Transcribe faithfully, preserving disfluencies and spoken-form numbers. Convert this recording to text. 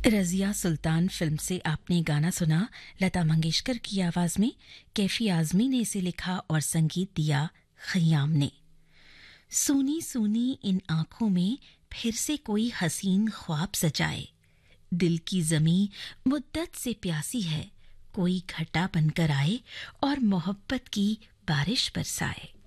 रज़िया सुल्तान film से आपने गाना सुना लता मंगेशकर की आवाज में। कैफी आजमी ने इसे लिखा और संगीत दिया खयाम ने। सूनी सूनी इन आंखों में फिर से कोई हसीन ख्वाब सजाए, दिल की जमी मुद्दत से प्यासी है, कोई घटा बनकर आए और मोहब्बत की बारिश बरसाए।